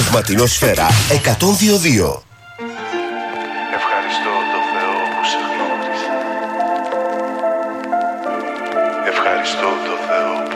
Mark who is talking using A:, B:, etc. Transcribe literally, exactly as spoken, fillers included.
A: Απογευματινό Σφαίρα εκατόν δύο δύο.
B: Ευχαριστώ το Θεό που σε γνώρισα. Ευχαριστώ το Θεό